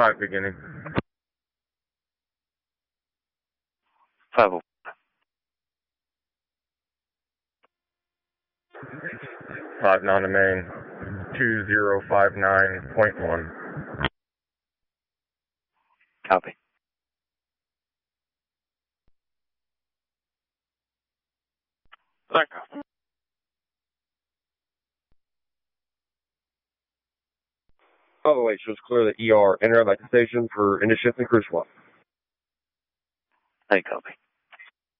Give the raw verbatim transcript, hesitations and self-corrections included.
five beginning. five oh. five nine to main, two zero five nine point one. Copy. Echo. Oh, wait, shows clear the E R. Enter back to station for initiative and cruise swap. Hey, copy.